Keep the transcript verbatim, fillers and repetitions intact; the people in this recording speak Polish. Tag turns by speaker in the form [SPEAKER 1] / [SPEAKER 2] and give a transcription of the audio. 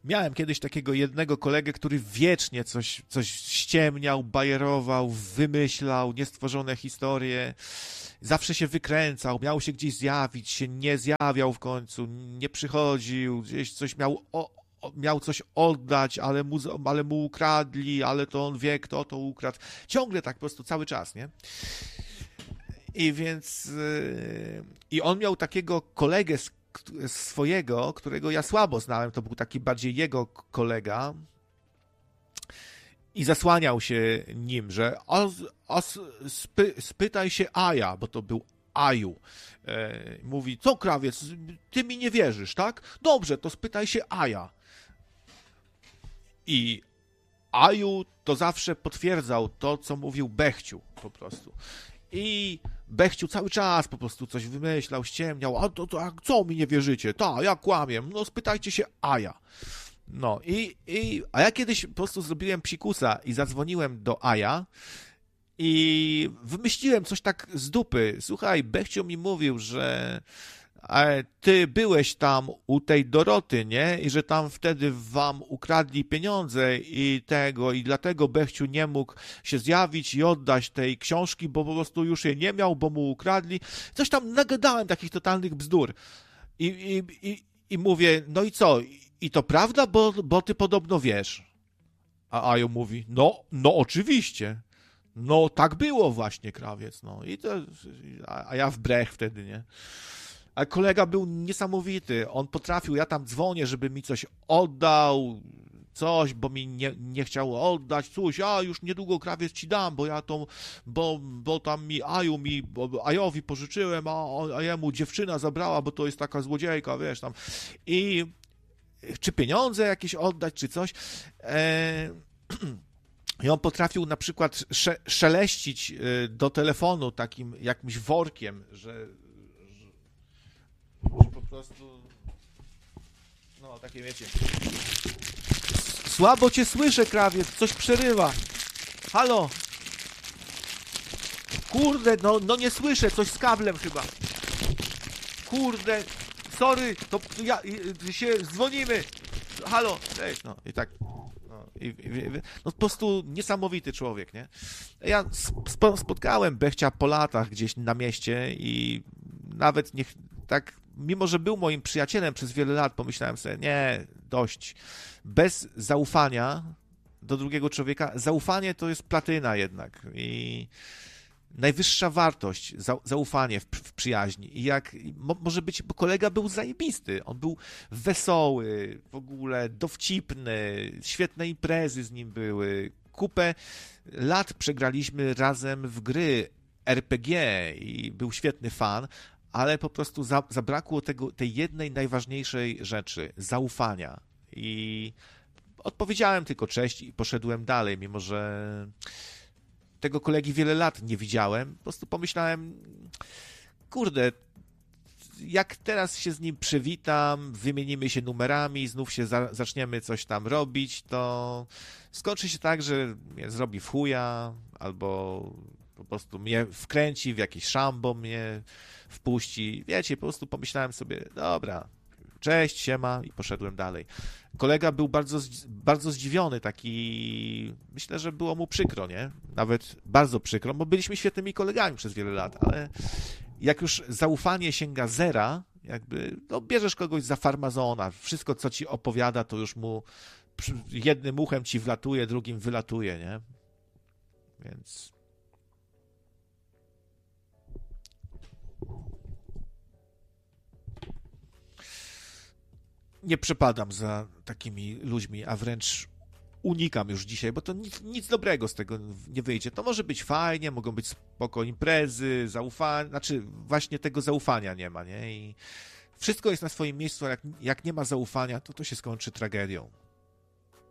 [SPEAKER 1] Miałem kiedyś takiego jednego kolegę, który wiecznie coś, coś ściemniał, bajerował, wymyślał niestworzone historie. Zawsze się wykręcał, miał się gdzieś zjawić, się nie zjawiał w końcu, nie przychodził, gdzieś coś miał, o, o, miał coś oddać, ale mu, ale mu ukradli, ale to on wie, kto to ukradł. Ciągle tak po prostu cały czas, nie? I więc... Yy, i on miał takiego kolegę z swojego, którego ja słabo znałem, to był taki bardziej jego kolega i zasłaniał się nim, że a, a spy, spytaj się Aja, bo to był Aju. E, mówi, co krawiec, ty mi nie wierzysz, tak? Dobrze, to spytaj się Aja. I Aju to zawsze potwierdzał to, co mówił Bechciu po prostu. I Bechciu cały czas po prostu coś wymyślał, ściemniał, a to, to a co mi nie wierzycie? Ta, ja kłamię, no spytajcie się Aja. No i, i a ja kiedyś po prostu zrobiłem psikusa i zadzwoniłem do Aja i wymyśliłem coś tak z dupy. Słuchaj, Bechciu mi mówił, że ty byłeś tam u tej Doroty, nie? I że tam wtedy wam ukradli pieniądze i tego, i dlatego Bechciu nie mógł się zjawić i oddać tej książki, bo po prostu już jej nie miał, bo mu ukradli. Coś tam nagadałem takich totalnych bzdur. I, i, i, i mówię, no i co? I to prawda, bo, bo ty podobno wiesz. A Ajo mówi, no, no oczywiście. No tak było właśnie, krawiec. No i to, a ja w brech wtedy, nie? A kolega był niesamowity, on potrafił, ja tam dzwonię, żeby mi coś oddał, coś, bo mi nie, nie chciało oddać, coś, a już niedługo krawiec ci dam, bo ja to, bo, bo tam mi Aju, mi, bo Ajowi pożyczyłem, a, a jemu dziewczyna zabrała, bo to jest taka złodziejka, wiesz, tam. I czy pieniądze jakieś oddać, czy coś. E... I on potrafił na przykład sze, szeleścić do telefonu takim jakimś workiem, że że po prostu, no takie wiecie, słabo cię słyszę, krawiec, coś przerywa, halo, kurde, no, no nie słyszę, coś z kablem chyba, kurde, sorry, to ja, i, się dzwonimy, halo, cześć, no i tak, no, i, i, no po prostu niesamowity człowiek, nie, ja sp- spotkałem Bechcia po latach gdzieś na mieście i nawet niech tak, mimo że był moim przyjacielem przez wiele lat, pomyślałem sobie, nie, dość. Bez zaufania do drugiego człowieka, zaufanie to jest platyna jednak i najwyższa wartość, zaufanie w, w przyjaźni. I jak, mo, może być, bo kolega był zajebisty, on był wesoły, w ogóle dowcipny, świetne imprezy z nim były, kupę lat przegraliśmy razem w gry er pe gie i był świetny fan, ale po prostu za, zabrakło tego, tej jednej najważniejszej rzeczy, zaufania. I odpowiedziałem tylko cześć i poszedłem dalej, mimo że tego kolegi wiele lat nie widziałem. Po prostu pomyślałem, kurde, jak teraz się z nim przywitam, wymienimy się numerami, znów się za, zaczniemy coś tam robić, to skończy się tak, że mnie zrobi w chuja, albo po prostu mnie wkręci w jakieś szambo, mnie wpuści. Wiecie, po prostu pomyślałem sobie, dobra, cześć, siema i poszedłem dalej. Kolega był bardzo, bardzo zdziwiony, taki, myślę, że było mu przykro, nie? Nawet bardzo przykro, bo byliśmy świetnymi kolegami przez wiele lat, ale jak już zaufanie sięga zera, jakby, no bierzesz kogoś za farmazona, wszystko, co ci opowiada, to już mu jednym uchem ci wlatuje, drugim wylatuje, nie? Więc... nie przepadam za takimi ludźmi, a wręcz unikam już dzisiaj, bo to nic, nic dobrego z tego nie wyjdzie. To może być fajnie, mogą być spoko imprezy, zaufanie, znaczy właśnie tego zaufania nie ma, nie? I wszystko jest na swoim miejscu, a jak, jak nie ma zaufania, to to się skończy tragedią.